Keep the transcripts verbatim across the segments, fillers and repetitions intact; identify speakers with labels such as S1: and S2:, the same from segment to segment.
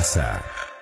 S1: casa.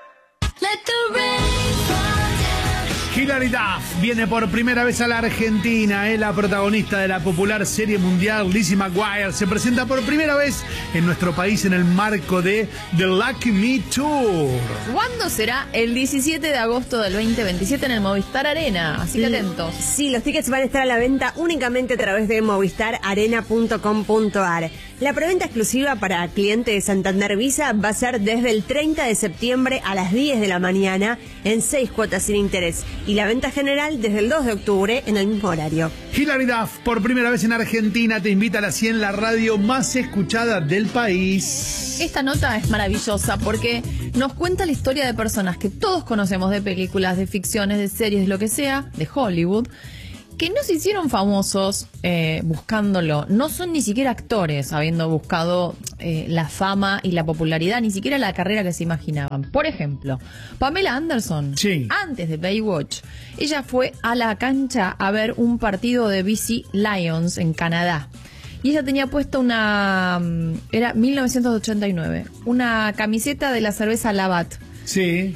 S2: Hilary Duff viene por primera vez a la Argentina. Es la protagonista de la popular serie mundial Lizzie McGuire. Se presenta por primera vez en nuestro país en el marco de The Lucky Me Tour.
S3: ¿Cuándo será? El diecisiete de agosto del veinte veintisiete en el Movistar Arena. Así que atentos.
S4: Sí, los tickets van a estar a la venta únicamente a través de movistar arena punto com punto ar. La preventa exclusiva para clientes de Santander Visa va a ser desde el treinta de septiembre a las diez de la mañana en seis cuotas sin interés. Y la venta general desde el dos de octubre en el mismo horario.
S2: Hilary Duff, por primera vez en Argentina, te invita a la cien, la radio más escuchada del país.
S3: Esta nota es maravillosa porque nos cuenta la historia de personas que todos conocemos de películas, de ficciones, de series, de lo que sea, de Hollywood, que no se hicieron famosos eh, buscándolo. No son ni siquiera actores, habiendo buscado eh, la fama y la popularidad, ni siquiera la carrera que se imaginaban. Por ejemplo, Pamela Anderson,
S2: sí.
S3: Antes de Baywatch, ella fue a la cancha a ver un partido de B C Lions en Canadá. Y ella tenía puesta una... Era mil novecientos ochenta y nueve. Una camiseta de la cerveza Labatt.
S2: Sí.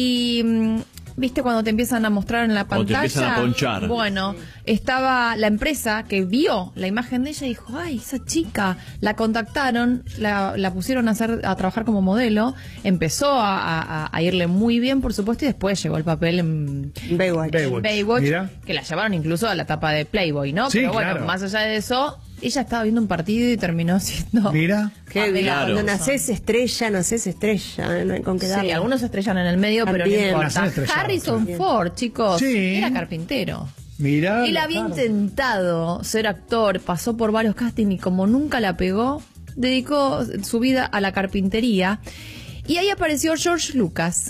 S3: Y... ¿Viste cuando te empiezan a mostrar en la pantalla?
S5: O te empiezan a ponchar.
S3: Bueno, estaba la empresa que vio la imagen de ella y dijo, ay, esa chica. La contactaron, la, la pusieron a hacer a trabajar como modelo, empezó a, a, a irle muy bien, por supuesto, y después llegó el papel en
S4: Baywatch,
S2: Baywatch.
S3: Baywatch
S2: Mira.
S3: que la llevaron incluso a la etapa de Playboy, ¿no?
S2: Sí,
S3: Pero bueno,
S2: claro.
S3: más allá de eso, ella estaba viendo un partido y terminó siendo...
S2: Mira.
S4: Qué bien,
S5: Claro.
S4: cuando nacés estrella, nacés estrella, no hay con qué darle.
S3: Sí, algunos se estrellan en el medio, pero
S4: También.
S3: no
S2: Nacen
S3: importa.
S2: estrellados,
S3: Harrison
S4: también.
S3: Ford, chicos,
S2: Sí.
S3: era carpintero.
S2: Mira.
S3: Él había
S2: claro.
S3: intentado ser actor, pasó por varios castings y como nunca la pegó, dedicó su vida a la carpintería. Y ahí apareció George Lucas,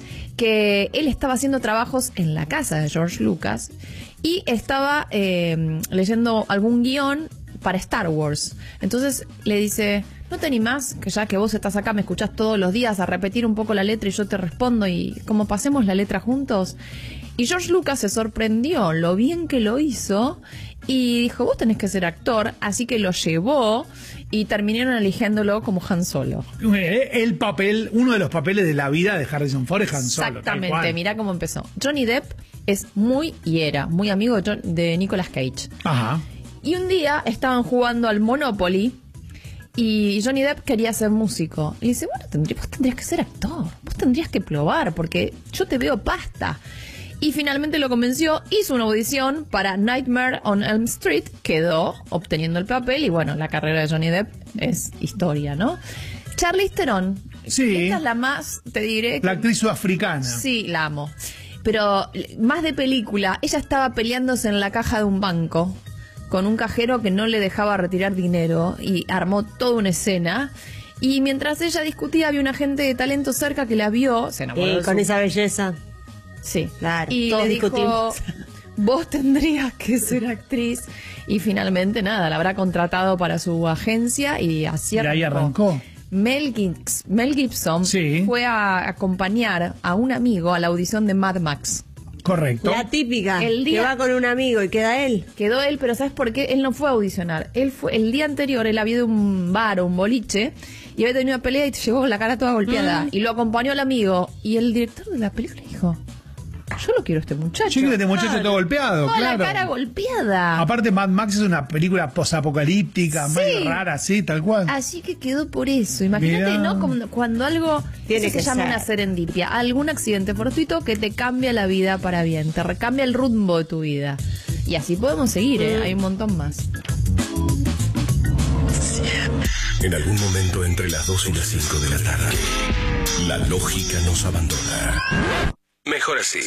S3: que él estaba haciendo trabajos en la casa de George Lucas y estaba eh, leyendo algún guión para Star Wars. Entonces le dice, ¿no te animás? Que ya que vos estás acá, me escuchás todos los días, a repetir un poco la letra y yo te respondo y como pasemos la letra juntos. Y George Lucas se sorprendió lo bien que lo hizo y dijo, vos tenés que ser actor, así que lo llevó y terminaron eligiéndolo como Han Solo.
S2: El papel, uno de los papeles de la vida de Harrison Ford es Han Solo.
S3: Exactamente, mirá cómo empezó. Johnny Depp es muy, y era, muy amigo de, John, de Nicolas Cage.
S2: Ajá.
S3: Y un día estaban jugando al Monopoly y Johnny Depp quería ser músico. Y dice, bueno, tendrías, vos tendrías que ser actor, vos tendrías que probar, porque yo te veo pasta. Y finalmente lo convenció, hizo una audición para Nightmare on Elm Street, quedó obteniendo el papel y bueno, la carrera de Johnny Depp es historia, ¿no? Charlize Theron,
S2: Sí.
S3: esta es la más, te diré...
S2: La actriz sudafricana.
S3: Sí, la amo. Pero más de película, ella estaba peleándose en la caja de un banco con un cajero que no le dejaba retirar dinero y armó toda una escena. Y mientras ella discutía, había un agente de talento cerca que la vio, se enamoró
S4: Eh,
S3: de
S4: con
S3: su-
S4: esa belleza.
S3: Sí,
S4: Claro,
S3: y
S4: todos
S3: le dijo,
S4: discutimos.
S3: vos tendrías que ser actriz. Y finalmente, nada, la habrá contratado para su agencia y así
S2: Y ahí arrancó.
S3: Mel, Gibs- Mel Gibson
S2: Sí.
S3: fue a acompañar a un amigo a la audición de Mad Max.
S2: Correcto.
S4: La típica,
S3: El día-
S4: que va con un amigo y queda él.
S3: Quedó él, pero ¿sabes por qué? Él no fue a audicionar. Él fue el día anterior, él había ido a un bar o un boliche y había tenido una pelea y llegó con la cara toda golpeada.
S4: Mm.
S3: Y lo acompañó el amigo. Y el director de la película dijo, yo lo quiero a este muchacho.
S2: Chico, este muchacho
S3: Claro.
S2: todo golpeado,
S3: Toda
S2: claro.
S3: la cara golpeada.
S2: Aparte, Mad Max es una película posapocalíptica,
S3: Sí.
S2: medio rara, sí, tal cual.
S3: Así que quedó por eso. Imagínate,
S2: Mirá.
S3: ¿no? Como cuando algo
S4: Tiene
S3: eso
S4: que
S3: se llama
S4: ser.
S3: una serendipia, algún accidente fortuito que te cambia la vida para bien, te recambia el rumbo de tu vida. Y así podemos seguir, ¿eh? Hay un montón más.
S1: En algún momento entre las dos y las cinco de la tarde, la lógica nos abandona. Mejor así.